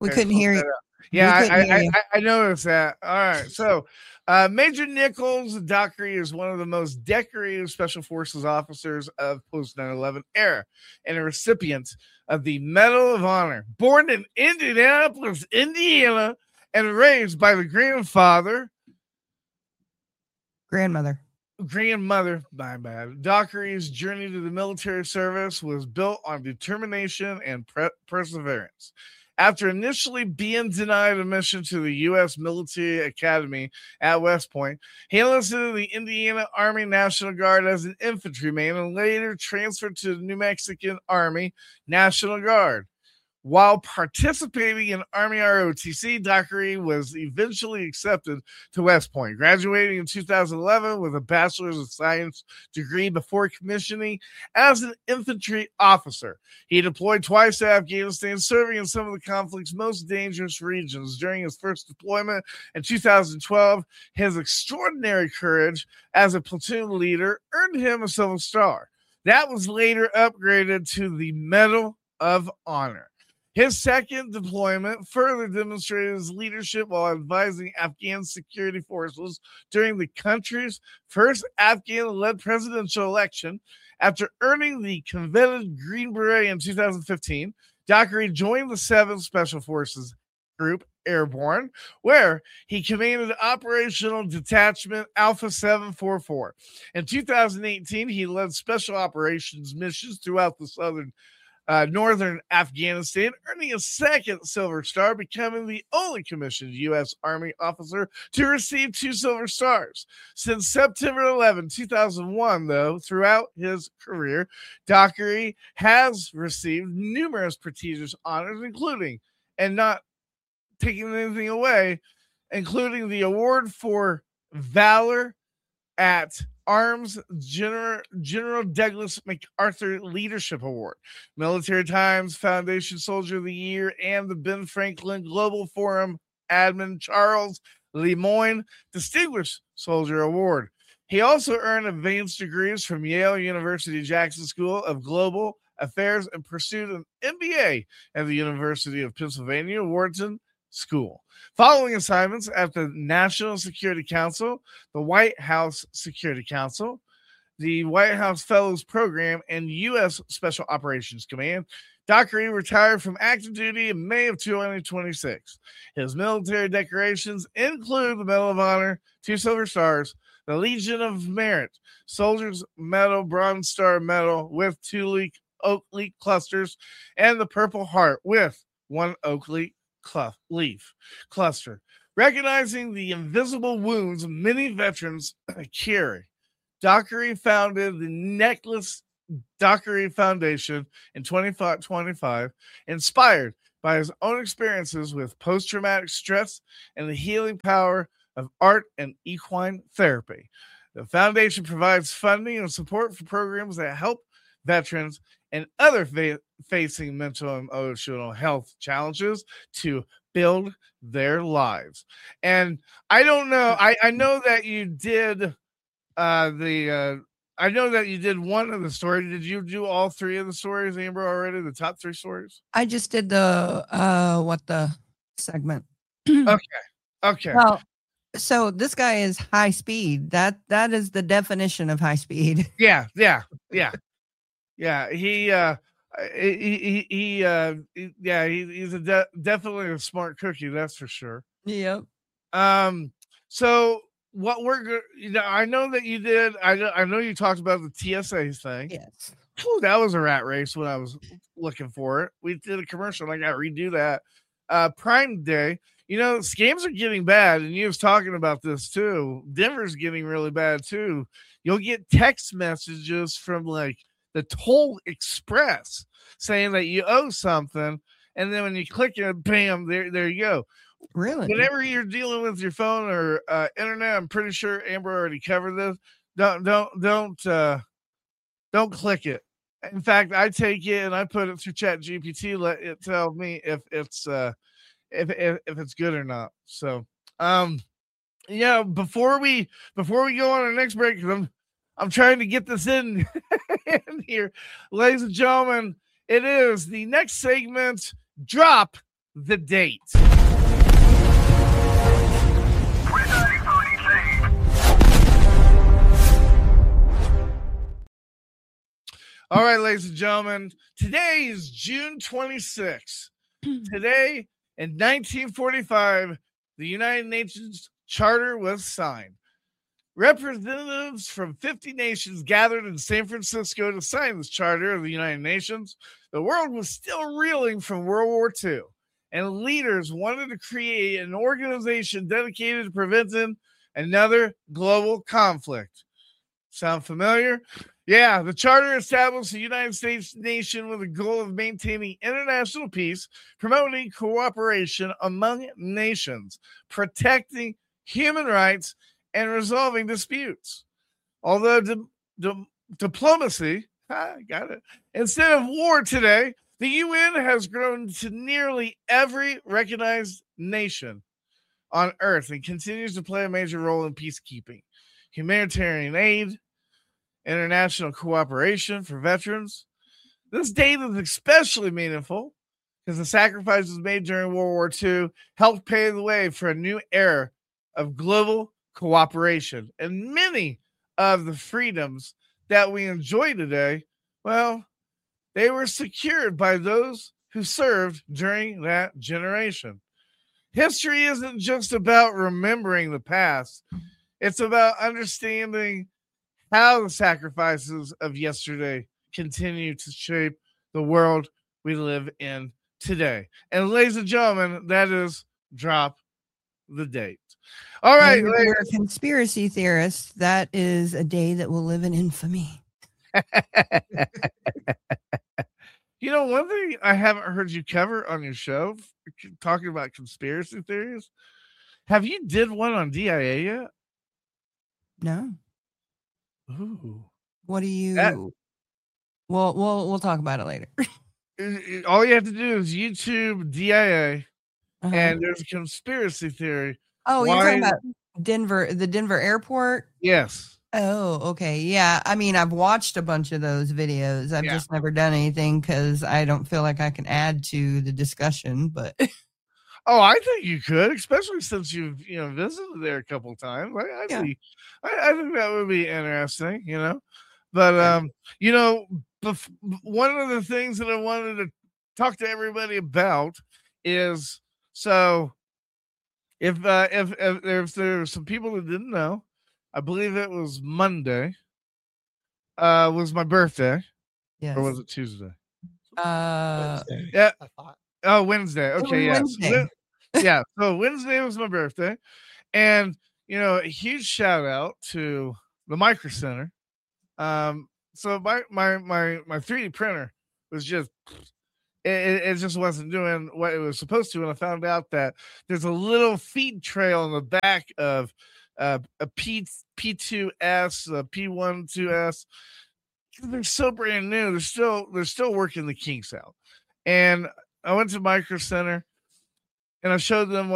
We couldn't hear you. Yeah, I noticed that. All right. So, Major Nichols Dockery is one of the most decorated Special Forces officers of post 9/11 era and a recipient of the Medal of Honor. Born in Indianapolis, Indiana, and raised by the grandmother, my bad. Dockery's journey to the military service was built on determination and perseverance. After initially being denied admission to the U.S. Military Academy at West Point, he enlisted in the Indiana Army National Guard as an infantryman and later transferred to the New Mexican Army National Guard. While participating in Army ROTC, Dockery was eventually accepted to West Point, graduating in 2011 with a Bachelor's of Science degree before commissioning as an infantry officer. He deployed twice to Afghanistan, serving in some of the conflict's most dangerous regions. During his first deployment in 2012, his extraordinary courage as a platoon leader earned him a Silver Star. That was later upgraded to the Medal of Honor. His second deployment further demonstrated his leadership while advising Afghan security forces during the country's first Afghan-led presidential election. After earning the coveted Green Beret in 2015, Dockery joined the 7th Special Forces Group Airborne, where he commanded Operational Detachment Alpha 744. In 2018, he led special operations missions throughout the northern Afghanistan, earning a second Silver Star, becoming the only commissioned U.S. Army officer to receive 2 Silver Stars. Since September 11, 2001, though, throughout his career, Dockery has received numerous prestigious honors, including, and not taking anything away, including the Award for Valor at Arms General Douglas MacArthur Leadership Award, Military Times Foundation Soldier of the Year, and the Ben Franklin Global Forum Admin Charles Lemoyne Distinguished Soldier Award. He also earned advanced degrees from Yale University Jackson School of Global Affairs and pursued an MBA at the University of Pennsylvania Wharton School. Following assignments at the National Security Council, the White House Security Council, the White House Fellows Program, and U.S. Special Operations Command, Dockery retired from active duty in May of 2026. His military decorations include the Medal of Honor, 2 Silver Stars, the Legion of Merit, Soldier's Medal, Bronze Star Medal with 2 oak leaf clusters, and the Purple Heart with 1 oak leaf cluster, recognizing the invisible wounds many veterans carry. Dockery founded the Necklace Dockery Foundation in 2025, inspired by his own experiences with post-traumatic stress and the healing power of art and equine therapy. The foundation provides funding and support for programs that help veterans and other facing mental and emotional health challenges to build their lives. And I don't know, I know that you did I know that you did one of the stories. Did you do all 3 of the stories, Amber, already? The top 3 stories? I just did the segment. Okay. Well, so this guy is high speed. That is the definition of high speed. Yeah. He's definitely a smart cookie, that's for sure. Yep. So what I know that you did. I know you talked about the TSA thing. Yes. Whew, that was a rat race when I was looking for it. We did a commercial and I got to redo that. Prime Day. Scams are getting bad, and you was talking about this too. Denver's getting really bad too. You'll get text messages from like the Toll Express saying that you owe something, and then when you click it, bam, there you go. Really? Whenever you're dealing with your phone or internet, I'm pretty sure Amber already covered this. Don't click it. In fact, I take it and I put it through Chat GPT. Let it tell me if it's good or not. So, before we go on our next break, because I'm trying to get this in here, ladies and gentlemen. It is the next segment. Drop the date. All right, ladies and gentlemen, today is June 26th. Today, in 1945, the United Nations Charter was signed. Representatives from 50 nations gathered in San Francisco to sign this charter of the United Nations. The world was still reeling from World War II, and leaders wanted to create an organization dedicated to preventing another global conflict. Sound familiar? Yeah, the charter established the United States nation with the goal of maintaining international peace, promoting cooperation among nations, protecting human rights, and resolving disputes. Although diplomacy, got it, instead of war today, the UN has grown to nearly every recognized nation on Earth and continues to play a major role in peacekeeping, humanitarian aid, international cooperation for veterans. This date is especially meaningful because the sacrifices made during World War II helped pave the way for a new era of global cooperation. And many of the freedoms that we enjoy today, well, they were secured by those who served during that generation. History isn't just about remembering the past. It's about understanding how the sacrifices of yesterday continue to shape the world we live in today. And ladies and gentlemen, that is drop the date. All right. And if you're a conspiracy theorist, that is a day that will live in infamy. You know, one thing I haven't heard you cover on your show, talking about conspiracy theories, have you did one on DIA yet? No. Ooh. What do you? Well, we'll talk about it later. All you have to do is YouTube DIA, and there's a conspiracy theory. Oh, you're talking about the Denver airport? Yes. Oh, okay. Yeah. I mean, I've watched a bunch of those videos. I've just never done anything because I don't feel like I can add to the discussion. But oh, I think you could, especially since you've visited there a couple of times. I think that would be interesting. But one of the things that I wanted to talk to everybody about is, so if there's some people that didn't know, I believe it was Monday, was my birthday. Yes. Or was it Tuesday? Wednesday, yeah. I thought. Oh, Wednesday. Okay, yeah. Wednesday. Yeah. So Wednesday was my birthday. And a huge shout out to the Micro Center. So my 3D printer was just it just wasn't doing what it was supposed to, and I found out that there's a little feed trail in the back of a P2S, a P12S. They're so brand new. They're still working the kinks out. And I went to Micro Center and I showed them